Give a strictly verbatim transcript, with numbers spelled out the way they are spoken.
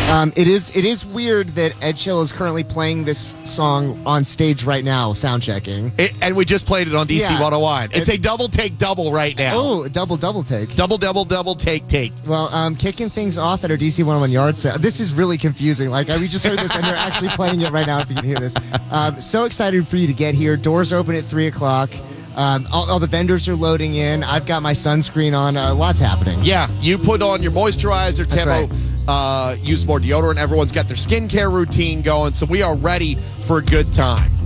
Um, it is it is weird that Ed Sheeran is currently playing this song on stage right now, sound checking. It, and we just played it on D C Yeah. one oh one. It's It- a double take double right now. Oh, double double take. Double, double, double take take. Well, um, kicking things off at our D C one oh one yard sale. This is really confusing. Like, we just heard this, and they're actually playing it right now, if you can hear this. Um, so excited for you to get here. Doors open at three o'clock. Um, all, all the vendors are loading in. I've got my sunscreen on. Uh, lots happening. Yeah, you put on your moisturizer, That's Timo. right. Uh, use more deodorant. Everyone's got their skincare routine going, so we are ready for a good time.